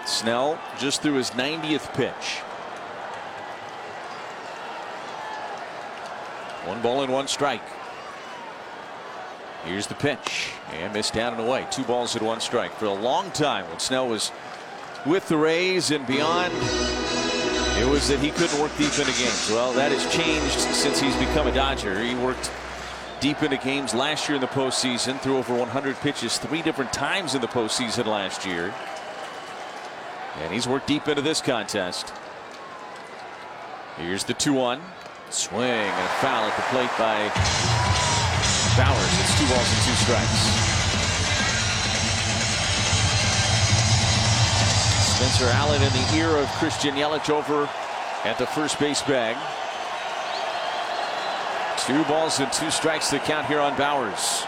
Snell just threw his 90th pitch. 1 ball and 1 strike. Here's the pitch and missed down and away. 2 balls and 1 strike. For a long time when Snell was with the Rays and beyond, it was that he couldn't work deep into games. Well, that has changed since he's become a Dodger. He worked deep into games last year in the postseason, threw over 100 pitches 3 different times in the postseason last year. And he's worked deep into this contest. Here's the 2-1. Swing and a foul at the plate by Bauers. It's 2 balls and 2 strikes. Spencer Allen in the ear of Christian Yelich over at the first base bag. 2 balls and 2 strikes to count here on Bauers.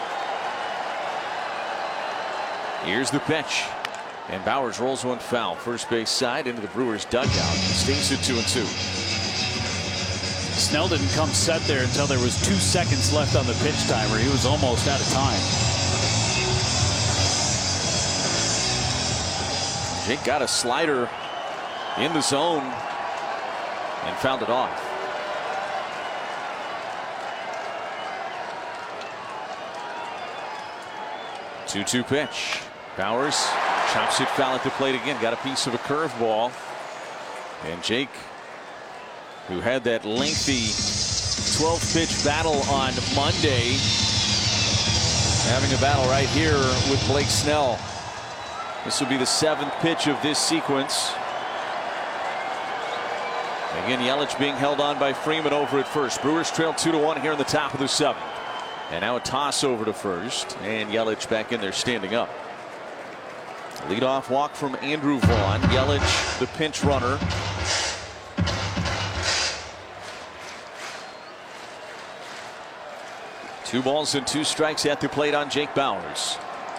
Here's the pitch. And Bauers rolls 1 foul. First base side into the Brewers dugout. Stays at 2-2. Snell didn't come set there until there was 2 seconds left on the pitch timer. He was almost out of time. Jake got a slider in the zone and fouled it off. Two-two pitch. Bauers chops it foul at the plate again. Got a piece of a curveball. And Jake, who had that lengthy 12-pitch battle on Monday, having a battle right here with Blake Snell. This will be the 7th pitch of this sequence. Again, Yelich being held on by Freeman over at first. Brewers trail 2-1 here in the top of the 7th. And now a toss over to first, and Yelich back in there standing up. Leadoff walk from Andrew Vaughn. Yelich, the pinch runner. Two balls and 2 strikes at the plate on Jake Bauers.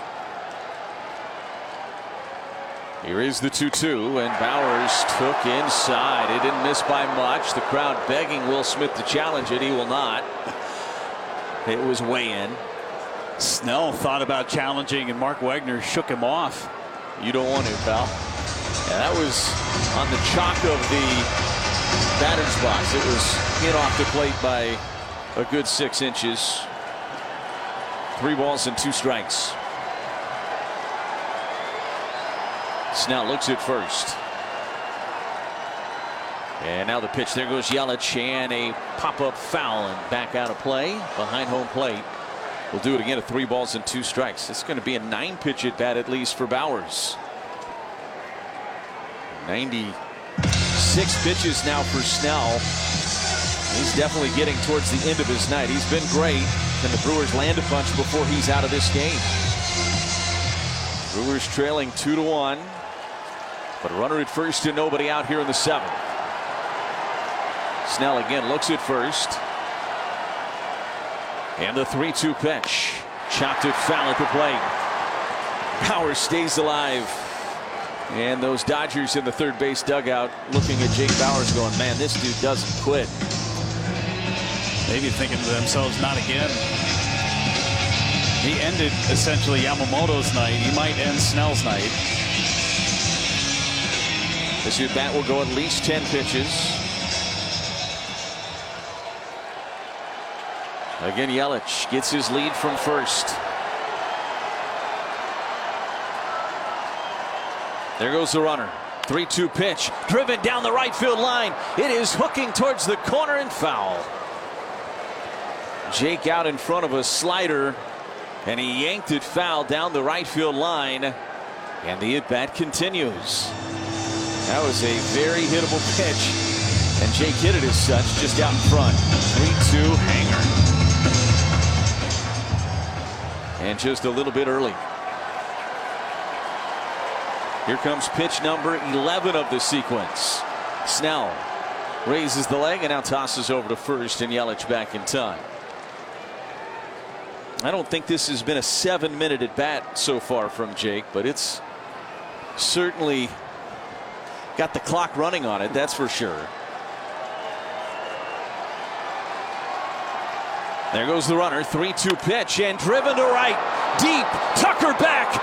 Here is the 2-2, and Bauers took inside. It didn't miss by much. The crowd begging Will Smith to challenge it. He will not. It was way in. Snell thought about challenging, and Mark Wagner shook him off. You don't want to, pal. Yeah, that was on the chalk of the batter's box. It was hit off the plate by a good 6 inches. 3 balls and 2 strikes. Snell looks at first. And now the pitch. There goes Yelich, and a pop-up foul and back out of play behind home plate. We'll do it again at 3 balls and 2 strikes. It's going to be a 9-pitch at bat at least for Bauers. 96 pitches now for Snell. He's definitely getting towards the end of his night. He's been great. Can the Brewers land a bunch before he's out of this game? Brewers trailing 2-1. But a runner at first and nobody out here in the 7th. Snell again looks at first. And the 3-2 pitch. Chopped it foul at the plate. Bauers stays alive. And those Dodgers in the third base dugout looking at Jake Bauers going, man, this dude doesn't quit. Maybe thinking to themselves, not again. He ended essentially Yamamoto's night. He might end Snell's night. This at bat will go at least 10 pitches. Again, Yelich gets his lead from first. There goes the runner. 3-2 pitch. Driven down the right field line. It is hooking towards the corner and foul. Jake out in front of a slider, and he yanked it foul down the right field line. And the at-bat continues. That was a very hittable pitch. And Jake hit it as such, just out in front. 3-2 hanger. And just a little bit early. Here comes pitch number 11 of the sequence. Snell raises the leg and now tosses over to first, and Yelich back in time. I don't think this has been a 7-minute at bat so far from Jake, but it's certainly got the clock running on it, that's for sure. There goes the runner. 3-2 pitch and driven to right. Deep. Tucker back.